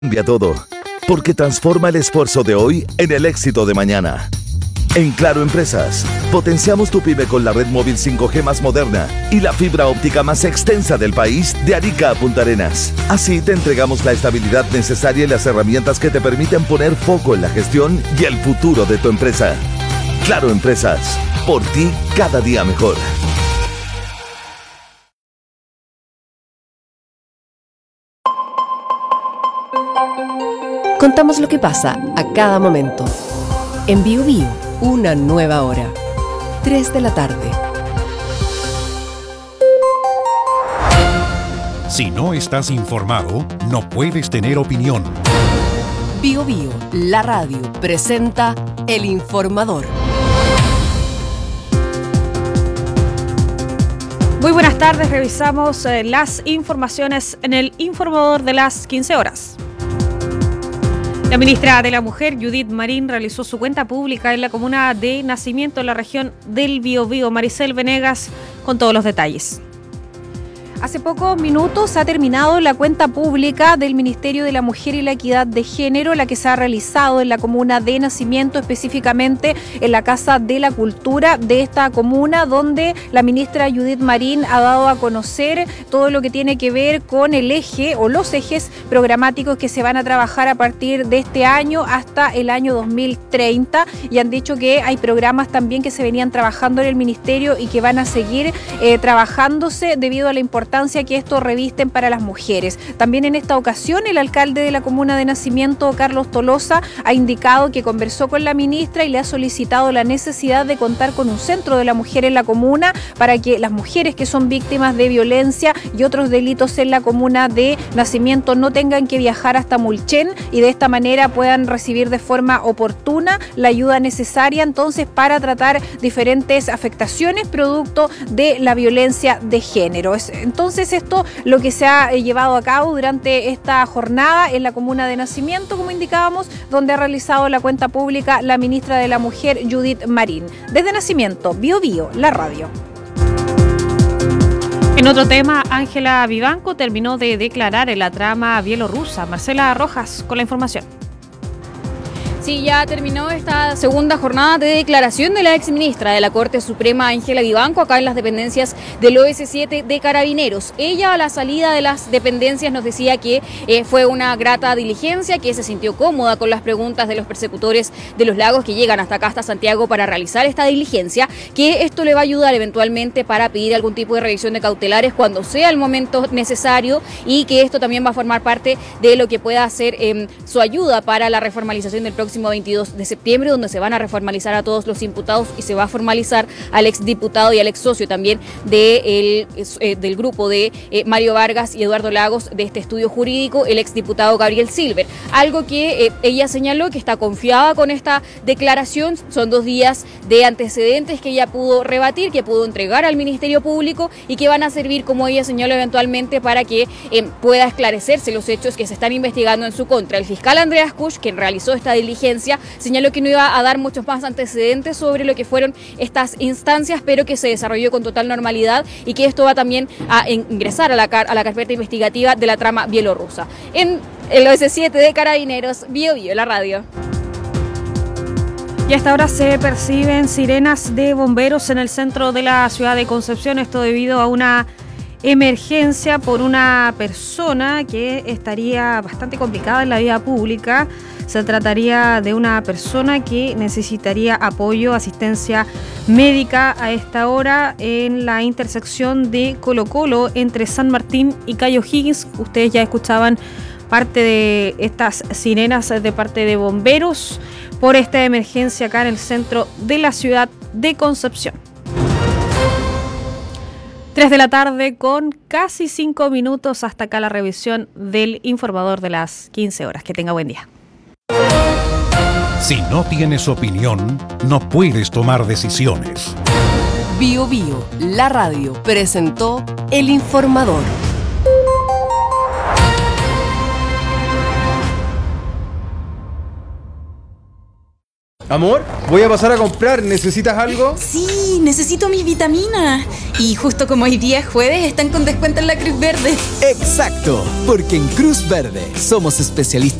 Cambia todo, porque transforma el esfuerzo de hoy en el éxito de mañana. En Claro Empresas, potenciamos tu pyme con la red móvil 5G más moderna y la fibra óptica más extensa del país de Arica a Punta Arenas. Así te entregamos la estabilidad necesaria y las herramientas que te permiten poner foco en la gestión y el futuro de tu empresa. Claro Empresas, por ti cada día mejor. Contamos lo que pasa a cada momento. En Bio Bio, una nueva hora. 3 de la tarde. Si no estás informado, no puedes tener opinión. Bio Bio, la radio, presenta El Informador. Muy buenas tardes, revisamos las informaciones en El Informador de las 15 horas. La ministra de la Mujer, Judith Marín, realizó su cuenta pública en la comuna de Nacimiento, en la región del Biobío. Maricel Venegas con todos los detalles. Hace pocos minutos ha terminado la cuenta pública del Ministerio de la Mujer y la Equidad de Género, la que se ha realizado en la comuna de Nacimiento, específicamente en la Casa de la Cultura de esta comuna, donde la ministra Judith Marín ha dado a conocer todo lo que tiene que ver con el eje o los ejes programáticos que se van a trabajar a partir de este año hasta el año 2030, y han dicho que hay programas también que se venían trabajando en el ministerio y que van a seguir trabajándose debido a la importancia que esto revisten para las mujeres. También en esta ocasión el alcalde de la comuna de Nacimiento, Carlos Tolosa, ha indicado que conversó con la ministra y le ha solicitado la necesidad de contar con un centro de la mujer en la comuna para que las mujeres que son víctimas de violencia y otros delitos en la comuna de Nacimiento no tengan que viajar hasta Mulchen y de esta manera puedan recibir de forma oportuna la ayuda necesaria entonces para tratar diferentes afectaciones producto de la violencia de género. Entonces esto lo que se ha llevado a cabo durante esta jornada en la comuna de Nacimiento, como indicábamos, donde ha realizado la cuenta pública la ministra de la Mujer, Judith Marín. Desde Nacimiento, Bio Bio, la radio. En otro tema, Ángela Vivanco terminó de declarar en la trama bielorrusa. Marcela Rojas con la información. Sí, ya terminó esta segunda jornada de declaración de la exministra de la Corte Suprema, Ángela Vivanco, acá en las dependencias del OS7 de Carabineros. Ella, a la salida de las dependencias, nos decía que fue una grata diligencia, que se sintió cómoda con las preguntas de los persecutores de los lagos que llegan hasta acá, hasta Santiago, para realizar esta diligencia, que esto le va a ayudar eventualmente para pedir algún tipo de revisión de cautelares cuando sea el momento necesario, y que esto también va a formar parte de lo que pueda ser su ayuda para la reformalización del próximo 22 de septiembre, donde se van a reformalizar a todos los imputados y se va a formalizar al exdiputado y al ex socio también del grupo de Mario Vargas y Eduardo Lagos de este estudio jurídico, el exdiputado Gabriel Silver. Algo que ella señaló que está confiada con esta declaración. Son 2 días de antecedentes que ella pudo rebatir, que pudo entregar al Ministerio Público y que van a servir, como ella señaló, eventualmente para que pueda esclarecerse los hechos que se están investigando en su contra. El fiscal Andreas Kusch, quien realizó esta diligencia, señaló que no iba a dar muchos más antecedentes sobre lo que fueron estas instancias, pero que se desarrolló con total normalidad y que esto va también a ingresar a la carpeta investigativa de la trama bielorrusa. En el OS7 de Carabineros, Bio Bio, la radio. Y hasta ahora se perciben sirenas de bomberos en el centro de la ciudad de Concepción, esto debido a una emergencia por una persona que estaría bastante complicada en la vida pública. Se trataría de una persona que necesitaría apoyo, asistencia médica a esta hora en la intersección de Colo Colo entre San Martín y Cayo Higgins. Ustedes ya escuchaban parte de estas sirenas de parte de bomberos por esta emergencia acá en el centro de la ciudad de Concepción. 3 de la tarde con casi 5 minutos. Hasta acá la revisión del Informador de las 15 horas. Que tenga buen día. Si no tienes opinión, no puedes tomar decisiones. Bio Bio, la radio, presentó El Informador. Amor, voy a pasar a comprar. ¿Necesitas algo? Sí, necesito mis vitaminas. Y justo como hoy día es jueves, están con descuento en la Cruz Verde. Exacto, porque en Cruz Verde somos especialistas